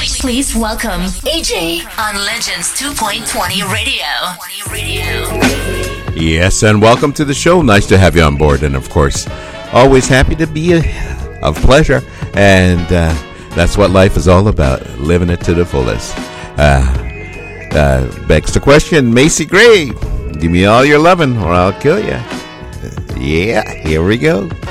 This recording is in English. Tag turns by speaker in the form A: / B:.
A: Please welcome AJ on Legends 2.20 Radio.
B: Yes, and welcome to the show. Nice to have you on board. And, of course, always happy to be of pleasure. And that's what life is all about, living it to the fullest. Begs the question, Macy Gray, give me all your lovin' or I'll kill you. Yeah, here we go.